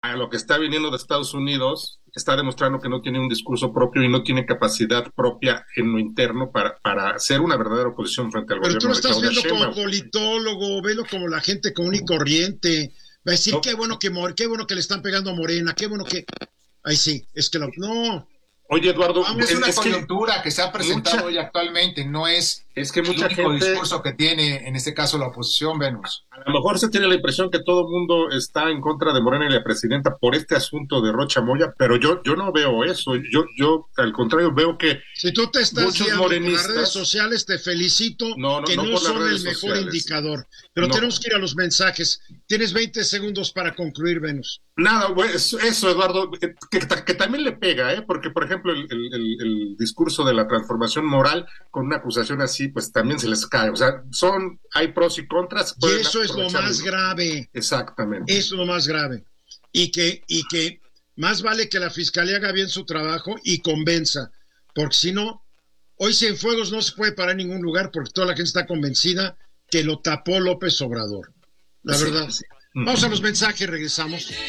a lo que está viniendo de Estados Unidos, está demostrando que no tiene un discurso propio y no tiene capacidad propia en lo interno para hacer una verdadera oposición frente al Pero tú gobierno lo de estás Claudia viendo como Sheinbaum. politólogo, velo como la gente común y corriente. Va a decir, No, qué bueno que le están pegando a Morena, qué bueno que... Ay, sí, es que no, oye, Eduardo, Es una es que coyuntura que se ha presentado mucha, hoy actualmente, no es es que el mucha único gente, discurso que tiene, en este caso, la oposición, Venus. a lo mejor se tiene la impresión que todo el mundo está en contra de Morena y la presidenta por este asunto de Rocha Moya, pero yo no veo eso. Yo al contrario veo que si tú te estás muchos guiando por las redes morenistas, sociales, te felicito, que no no por las son el redes mejor sociales, indicador. Pero no. tenemos que ir a los mensajes. Tienes 20 segundos para concluir, Venus. Nada, güey, eso, Eduardo, que también le pega, ¿eh? Porque, por ejemplo, el discurso de la transformación moral con una acusación así, pues también se les cae. O sea, hay pros y contras. Y Pueden eso es lo aprovecharlo. más grave. Exactamente. Eso es lo más grave. Y que más vale que la fiscalía haga bien su trabajo y convenza. Porque si no, hoy Cienfuegos no se puede parar en ningún lugar porque toda la gente está convencida que lo tapó López Obrador. La Sí, verdad. sí. Vamos a los mensajes, regresamos.